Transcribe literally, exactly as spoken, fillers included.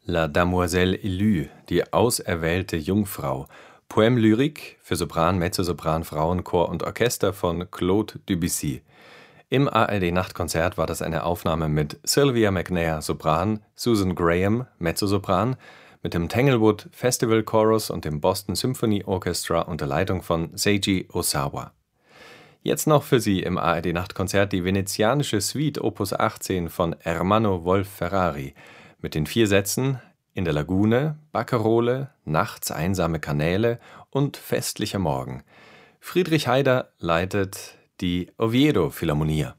La Demoiselle élue, die auserwählte Jungfrau. Poème lyrique für Sopran, Mezzosopran, Frauenchor und Orchester von Claude Debussy. Im A R D-Nachtkonzert war das eine Aufnahme mit Sylvia McNair, Sopran, Susan Graham, Mezzosopran, mit dem Tanglewood Festival Chorus und dem Boston Symphony Orchestra unter Leitung von Seiji Osawa. Jetzt noch für Sie im A R D-Nachtkonzert die venezianische Suite Opus achtzehn von Ermanno Wolf-Ferrari mit den vier Sätzen In der Lagune, Barcarole, Nachts einsame Kanäle und Festlicher Morgen. Friedrich Haider leitet die Oviedo Philharmonia.